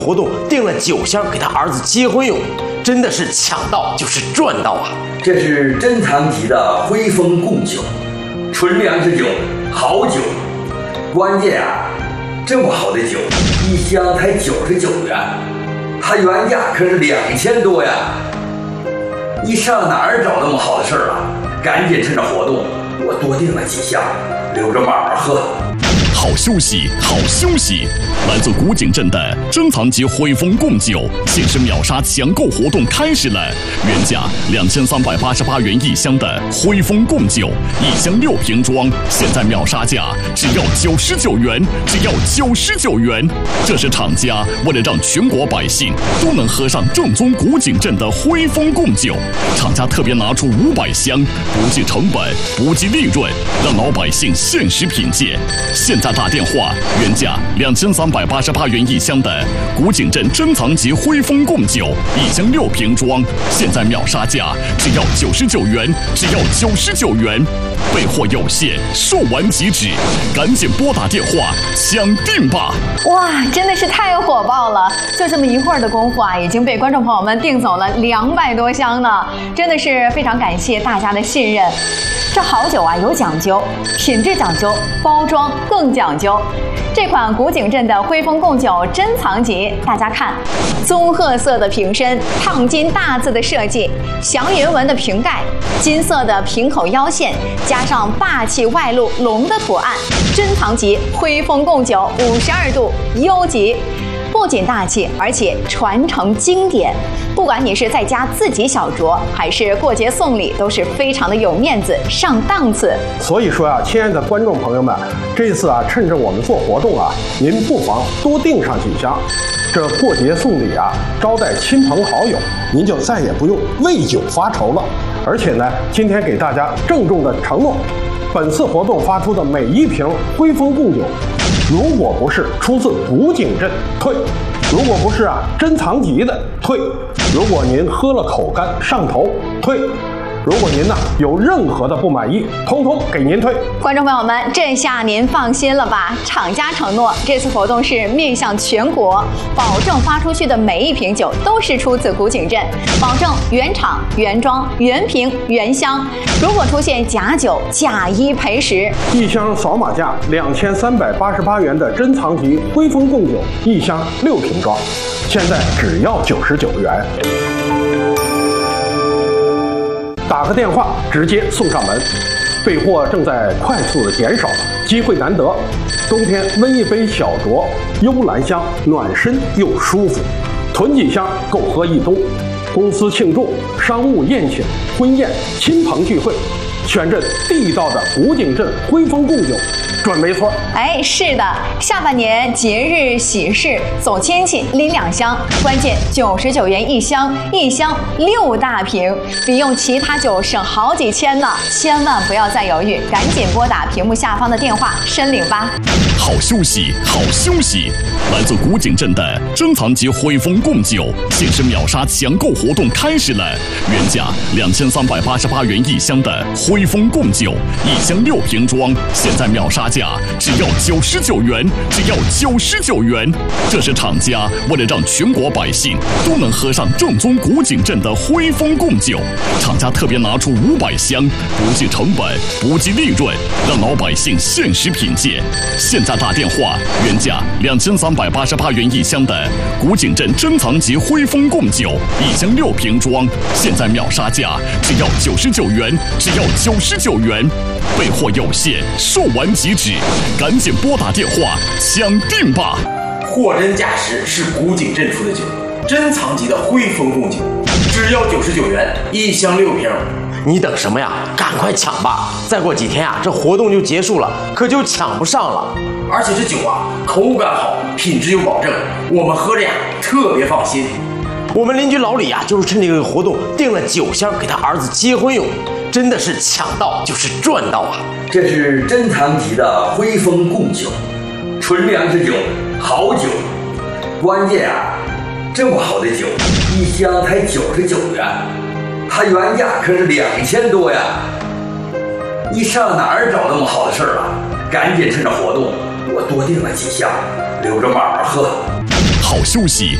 活动订了9箱给他儿子结婚用，真的是抢到就是赚到啊！ 这是珍藏级的徽风贡酒，纯粮食酒，好酒。关键啊，这么好的酒，一箱才99元，它原价可是2000多呀！你上哪儿找那么好的事儿啊？赶紧趁着活动，我多订了几箱，留着慢慢喝。 好休息，好休息！来自古井镇的珍藏级徽风贡酒限时秒杀抢购活动开始了，原价2388元一箱的徽风贡酒，1箱6瓶装，现在秒杀价只要99元，只要99元。这是厂家为了让全国百姓都能喝上正宗古井镇的徽风贡酒，厂家特别拿出500箱，不计成本，不计利润，让老百姓限时品鉴。现在打电话，原价2388元一箱的古井镇珍藏级徽风贡酒，1箱6瓶装，现在秒杀价只要99元，只要99元。备货有限，售完即止，赶紧拨打电话抢订吧！ 哇，真的是太火爆了！就这么一会儿的功夫啊，已经被观众朋友们订走了200多箱呢，真的是非常感谢大家的信任。这好酒啊有讲究，品质讲究，包装更讲究。这款古井镇的徽风贡酒珍藏级，大家看，棕褐色的瓶身，烫金大字的设计，祥云纹的瓶盖，金色的瓶口腰线，加上霸气外露龙的图案，珍藏级徽风贡酒52度优级。不仅大气，而且传承经典。不管你是在家自己小酌，还是过节送礼，都是非常的有面子、上档次。 所以说啊，亲爱的观众朋友们，这次啊，趁着我们做活动啊，您不妨多订上几箱。这过节送礼啊，招待亲朋好友，您就再也不用为酒发愁了。而且呢，今天给大家郑重的承诺，本次活动发出的每1瓶徽风贡酒，如果不是出自古井镇，退；如果不是珍藏级的，退；如果您喝了口干上头，退；如果您有任何的不满意，通通给您退。 观众朋友们，这下您放心了吧？厂家承诺，这次活动是面向全国，保证发出去的每1瓶酒都是出自古井镇，保证原厂、原装、原瓶、原箱。如果出现假酒，假一赔10。 1箱扫码价2388元的珍藏级徽风贡酒，1箱6瓶装，现在只要99元。打个电话直接送上门，备货正在快速的减少，机会难得。冬天温一杯小酌，幽兰香，暖身又舒服，囤几箱够喝一冬。公司庆祝、商务宴请、婚宴、亲朋聚会，选这地道的古井镇徽风贡酒，准没错。 哎，是的，下半年节日喜事走亲戚拎2箱，关键99元1箱，1箱6大瓶，比用其他酒省好几千呢！千万不要再犹豫，赶紧拨打屏幕下方的电话申领吧。 好休息，好休息！来自古井镇的珍藏级徽风贡酒限时秒杀抢购活动开始了，原价2388元1箱的徽风贡酒，1箱6瓶装，现在秒杀价只要99元，只要99元。这是厂家为了让全国百姓都能喝上正宗古井镇的徽风贡酒，厂家特别拿出500箱，不计成本，不计利润，让老百姓限时品鉴。现在打电话，原价2388元1箱的古井镇珍藏级徽风贡酒，1箱6瓶装，现在秒杀价只要99元，只要99元。备货有限，售完即止，赶紧拨打电话抢订吧！ 货真价实是古井镇出的酒，珍藏级的徽风贡酒，只要99元，1箱6瓶。你等什么呀？赶快抢吧！再过几天这活动就结束了，可就抢不上了。而且这酒口感好，品质有保证，我们喝着特别放心。我们邻居老李就是趁这个活动订了9箱给他儿子结婚用，真的是抢到就是赚到啊！ 这是珍藏级的徽风贡酒，纯粮食酒，好酒。关键这么好的酒，一箱才99元，它原价可是2000多呀！你上哪儿找那么好的事儿啊？赶紧趁着活动，我多订了几箱，留着慢慢喝。 好休息，